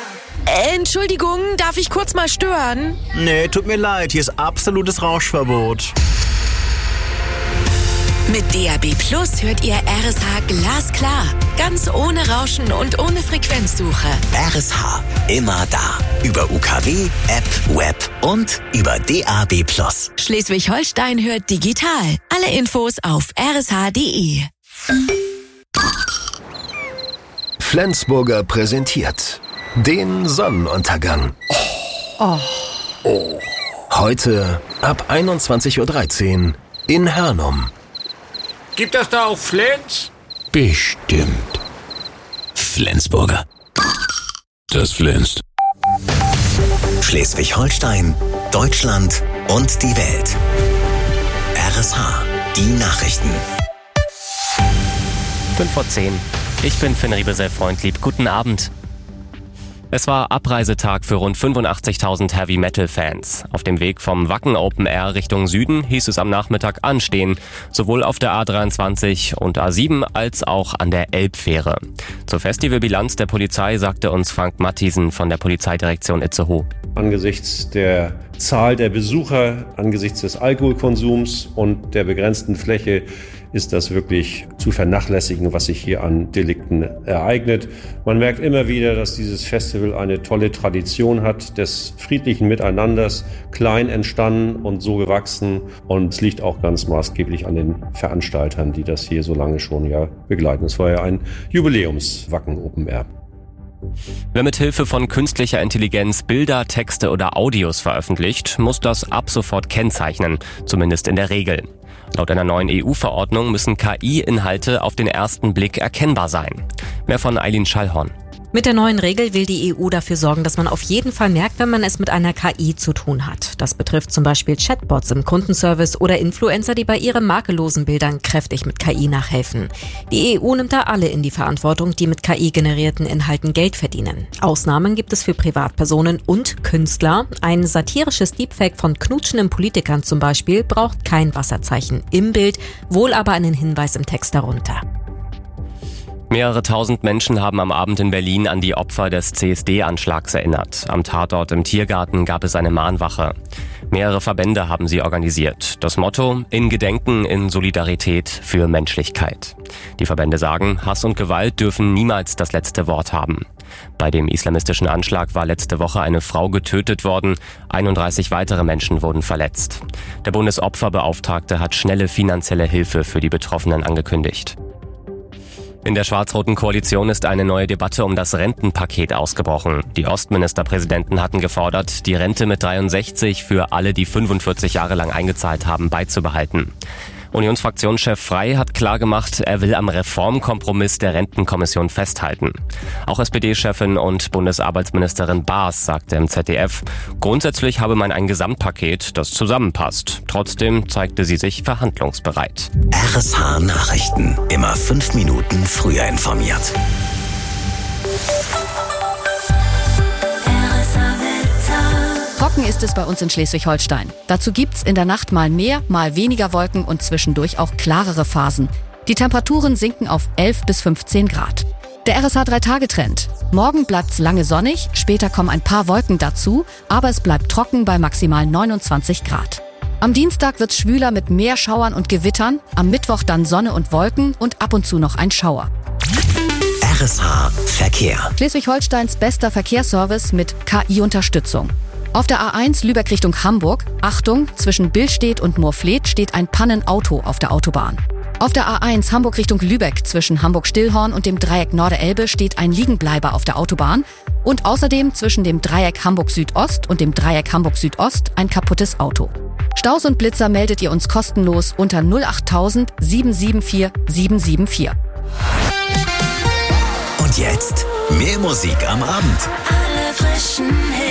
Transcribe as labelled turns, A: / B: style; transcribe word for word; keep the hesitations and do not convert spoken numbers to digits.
A: Äh, Entschuldigung, darf ich kurz mal stören?
B: Nee, tut mir leid, hier ist absolutes Rauschverbot.
A: Mit D A B Plus hört ihr R S H glasklar. Ganz ohne Rauschen und ohne Frequenzsuche.
C: R S H, immer da. Über U K W, App, Web und über D A B Plus.
A: Schleswig-Holstein hört digital. Alle Infos auf r s h punkt d e.
D: Flensburger präsentiert den Sonnenuntergang.
E: Oh.
D: Oh. Heute ab einundzwanzig Uhr dreizehn in Hörnum.
F: Gibt das da auch Flens?
G: Bestimmt. Flensburger. Das flänzt.
C: Schleswig-Holstein, Deutschland und die Welt. R S H, die Nachrichten.
H: fünf vor zehn. Ich bin Finn Riebesell-Freundlieb. Guten Abend. Es war Abreisetag für rund fünfundachtzigtausend Heavy-Metal-Fans. Auf dem Weg vom Wacken Open Air Richtung Süden hieß es am Nachmittag anstehen, sowohl auf der A dreiundzwanzig und A sieben als auch an der Elbfähre. Zur Festivalbilanz der Polizei sagte uns Frank Mathiesen von der Polizeidirektion Itzehoe.
I: Angesichts der Zahl der Besucher, angesichts des Alkoholkonsums und der begrenzten Fläche ist das wirklich zu vernachlässigen, was sich hier an Delikten ereignet. Man merkt immer wieder, dass dieses Festival eine tolle Tradition hat des friedlichen Miteinanders, klein entstanden und so gewachsen. Und es liegt auch ganz maßgeblich an den Veranstaltern, die das hier so lange schon ja begleiten. Es war ja ein Jubiläumswacken Open Air.
H: Wer mit Hilfe von künstlicher Intelligenz Bilder, Texte oder Audios veröffentlicht, muss das ab sofort kennzeichnen, zumindest in der Regel. Laut einer neuen E U-Verordnung müssen K I-Inhalte auf den ersten Blick erkennbar sein. Mehr von Eileen Schallhorn.
E: Mit der neuen Regel will die E U dafür sorgen, dass man auf jeden Fall merkt, wenn man es mit einer K I zu tun hat. Das betrifft zum Beispiel Chatbots im Kundenservice oder Influencer, die bei ihren makellosen Bildern kräftig mit K I nachhelfen. Die E U nimmt da alle in die Verantwortung, die mit K I-generierten Inhalten Geld verdienen. Ausnahmen gibt es für Privatpersonen und Künstler. Ein satirisches Deepfake von knutschenden Politikern zum Beispiel braucht kein Wasserzeichen im Bild, wohl aber einen Hinweis im Text darunter.
H: Mehrere tausend Menschen haben am Abend in Berlin an die Opfer des C S D-Anschlags erinnert. Am Tatort im Tiergarten gab es eine Mahnwache. Mehrere Verbände haben sie organisiert. Das Motto: in Gedenken, in Solidarität für Menschlichkeit. Die Verbände sagen, Hass und Gewalt dürfen niemals das letzte Wort haben. Bei dem islamistischen Anschlag war letzte Woche eine Frau getötet worden. einunddreißig weitere Menschen wurden verletzt. Der Bundesopferbeauftragte hat schnelle finanzielle Hilfe für die Betroffenen angekündigt. In der schwarz-roten Koalition ist eine neue Debatte um das Rentenpaket ausgebrochen. Die Ostministerpräsidenten hatten gefordert, die Rente mit dreiundsechzig für alle, die fünfundvierzig Jahre lang eingezahlt haben, beizubehalten. Unionsfraktionschef Frey hat klargemacht, er will am Reformkompromiss der Rentenkommission festhalten. Auch S P D-Chefin und Bundesarbeitsministerin Baas sagte im Z D F, grundsätzlich habe man ein Gesamtpaket, das zusammenpasst. Trotzdem zeigte sie sich verhandlungsbereit.
C: R S H Nachrichten. Immer fünf Minuten früher informiert.
J: Trocken ist es bei uns in Schleswig-Holstein. Dazu gibt's in der Nacht mal mehr, mal weniger Wolken und zwischendurch auch klarere Phasen. Die Temperaturen sinken auf elf bis fünfzehn Grad. Der R S H drei Tage Trend. Morgen bleibt's lange sonnig, später kommen ein paar Wolken dazu, aber es bleibt trocken bei maximal neunundzwanzig Grad. Am Dienstag wird's schwüler mit mehr Schauern und Gewittern, am Mittwoch dann Sonne und Wolken und ab und zu noch ein Schauer.
C: R S H Verkehr.
J: Schleswig-Holsteins bester Verkehrsservice mit K I-Unterstützung. Auf der A eins Lübeck Richtung Hamburg, Achtung, zwischen Billstedt und Moorfleet steht ein Pannenauto auf der Autobahn. Auf der A eins Hamburg Richtung Lübeck zwischen Hamburg-Stillhorn und dem Dreieck Norderelbe steht ein Liegenbleiber auf der Autobahn und außerdem zwischen dem Dreieck Hamburg-Südost und dem Dreieck Hamburg-Südost ein kaputtes Auto. Staus und Blitzer meldet ihr uns kostenlos unter null acht tausend sieben sieben vier sieben sieben vier.
C: Und jetzt mehr Musik am Abend.
A: Alle frischen Hits.